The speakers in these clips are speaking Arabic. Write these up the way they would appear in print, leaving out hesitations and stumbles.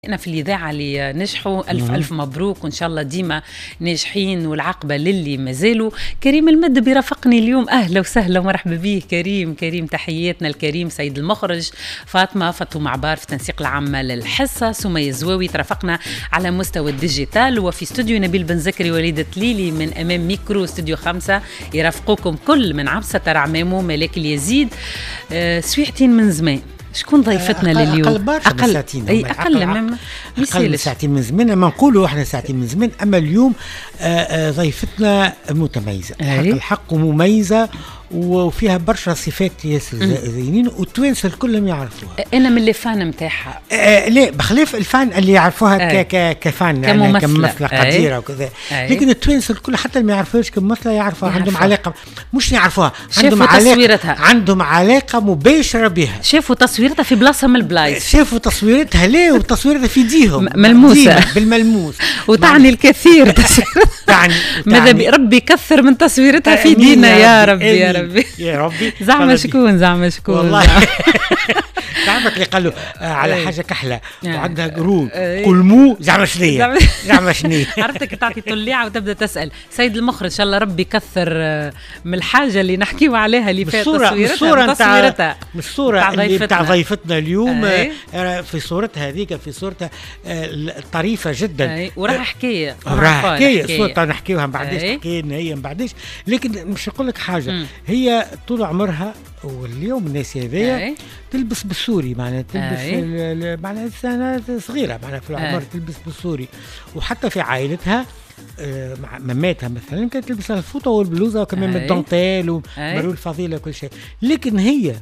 أنا في الإذاعة اللي نجحوا ألف مبروك، وإن شاء الله ديما ناجحين، والعقبة للي مازالوا. كريم المد بيرافقني اليوم، أهلا وسهلا ومرحبا به كريم. تحياتنا الكريم سيد المخرج، فاطمة عبار في التنسيق العام للحصة، سمية زواوي ترافقنا على مستوى الديجيتال، وفي استوديو نبيل بن زكري وليدة ليلي من أمام ميكرو استوديو 5 يرافقوكم كل من عبسة رعمامو ملاك اليزيد. سويعتين من زمان. شكون ضيفتنا لليوم؟ أقل برشا من ساعتين. أقل من ساعتين من زمان، ما نقولوا احنا ساعتين من زمان. أما اليوم ضيفتنا متميزة، الحق مميزة وفيها برشا صفات ياسر زينين، والتوانسه الكلهم يعرفوها. انا من اللي فان نتاعها لا بخلاف الفان اللي يعرفوها كفان يعني كممثله قديره وكذا، لكن التوانسه الكل حتى اللي ما يعرفوهاش كممثله يعرفوها، عندهم علاقه، مش يعرفوها، عندهم علاقه مباشره بها. شافوا تصويرتها في بلاصه من البلايص، شافوا تصويرتها ليه، وتصويرتها في ديهم ملموسه بالملموس وتعني الكثير. تعني ماذا ربي يكثر من تصويرتها في دينا يا ربي يا ربي. زعما شكون والله. تعرفك اللي قالوا على حاجه كحله وعندها قرون قلمو زعما شنية عرفتك تعطي طليعه وتبدا تسال سيد المخرج ان شاء الله ربي يكثر من الحاجه اللي نحكيو عليها اللي فات تصويرتها مش الصوره اللي بتاع ضيفتنا اليوم. في صورتها هذيك، في صورتها طريفه جدا، وراها حكايه صورتها نحكيوها بعديش، حكينا هي بعديش. لكن مش نقول لك حاجه، هي طول عمرها واليوم الناس هذيا تلبس بالسوري، معناها تلبس معناها سنة صغيرة معناها في العمر تلبس بالسوري، وحتى في عائلتها مماتها مثلا كانت تلبس الفوطة والبلوزة وكمان الدانتيل ومرول الفضيلة وكل شيء. لكن هي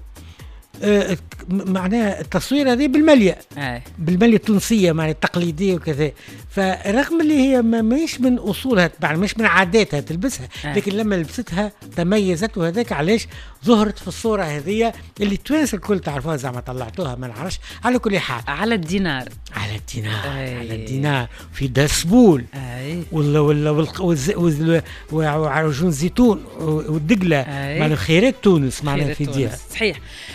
معناها التصوير هذه بالمالية التونسية معناها التقليدية وكذا. فرغم اللي هي مش من أصولها، مش من عاداتها تلبسها، لكن لما لبستها تميزت، وهذاك علاش ظهرت في الصورة هذه اللي توانس الكل تعرفوها، زعما طلعتوها ما نعرفش. على كل حال على الدينار في دسبول وعرجون الزيتون والدقلة معناها خيرات تونس معناها في ديها. صحيح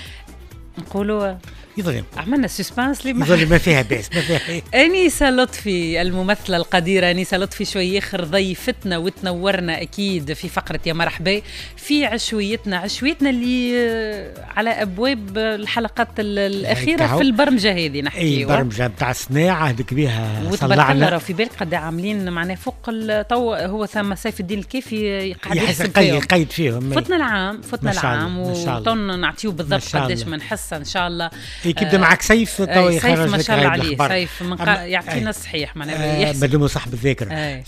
نقولوا يظلم عملنا السسبانس اللي يظلم ما فيها بأس أنيسة لطفي الممثلة القديرة أنيسة لطفي شوي آخر ضيفتنا وتنورنا أكيد في فقرة يا مرحبا في عشويتنا اللي على أبواب الحلقات الأخيرة في البرمجة هذه نحكي البرمجة بتاع صناعة هذيك بيها صلعنا في بالك قد عاملين معناه فوق الطو. هو ثم سيف الدين الكيفي قاعد يقيد فيهم. فتنا العام وطن نعطيه بالضبط قداش من حصة إن شاء الله. كيبدا معك سيف توا سيف ما شاء الله عليه، سيف يعطينا الصحيح معناها بدمو صاحب الذاكرة.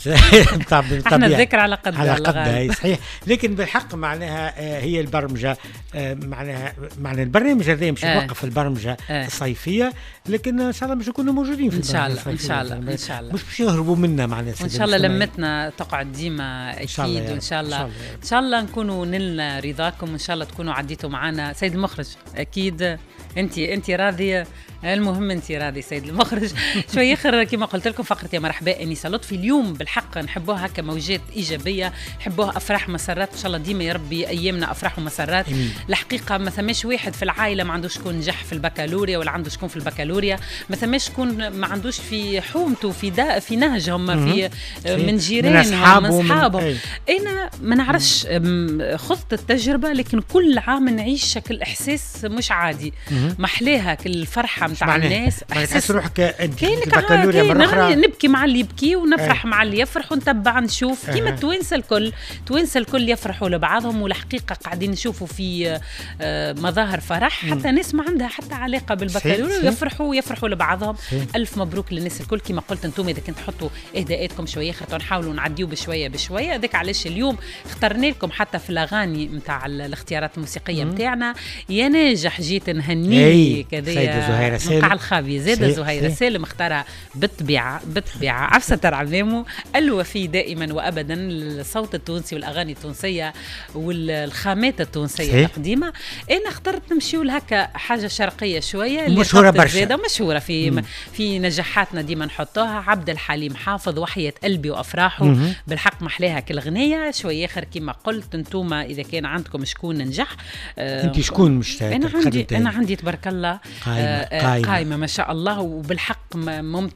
احنا الذاكرة على قد صحيح. لكن بالحق معناها هي البرمجة معناها البرنامج هذا مش يوقف البرمجة الصيفية، لكن ان شاء الله مش نكونوا موجودين في ان شاء الله مش باش يهربوا منا معناها. وان شاء الله لمتنا تقعد ديما اكيد، وان شاء الله نكونوا نلنا رضاكم، وان شاء الله تكونوا عديتوا معنا. سيد المخرج اكيد انت راضيه، المهم انت راضي سيد المخرج. شوي اخر كما قلت لكم فقره يا مرحبا انيسه لطفي اليوم بالحق نحبوها هكا موجات ايجابيه، نحبوها افراح ومسرات ان شاء الله ديما يا ربي ايامنا افراح ومسرات. الحقيقه ما ثماش واحد في العائله ما عندوش شكون نجح في البكالوريا ولا عنده شكون في البكالوريا، ما ثماش شكون ما عندوش في حومته في نهجهم في من جيرانهم من اصحابهم. انا ما نعرفش خذت التجربه، لكن كل عام نعيش شكل احساس مش عادي، محليها كل الفرحه متاع الناس. احساس روحك انت البكالوريا مره اخرى نبكي مع اللي يبكي ونفرح مع اللي يفرح، ونتبع نشوف كيما توانسه الكل يفرحوا لبعضهم. والحقيقه قاعدين نشوفوا في مظاهر فرح حتى ناس ما عندها حتى علاقه بالبكالوريا ويفرحوا لبعضهم. الف مبروك للناس الكل. كما قلت انتم اذا كنت تحطوا اهداءاتكم شويه خاطر نحاولوا نعديو بشويه هذاك علاش اليوم اخترنا لكم حتى في الاغاني نتاع الاختيارات الموسيقيه نتاعنا يا ناجح جيت نهنيه كذا زهيرة سالم مقع الخابي زادة زهيرة سالم اختارها بالطبيعة عفسة عمامه الوفي دائما وأبدا الصوت التونسي والأغاني التونسية والخامات التونسية القديمة. أنا اخترت نمشيو لهكا حاجة شرقية شوية مشهورة برشا، مشهورة في نجاحاتنا ديما نحطوها. عبد الحليم حافظ وحية قلبي وأفراحه بالحق محلاها كل غنية. شوية آخر كما قلت انتوما إذا كان عندكم شكون ننجح. انت شكون مش أنا عندي تبارك الله قايمة ما شاء الله، وبالحق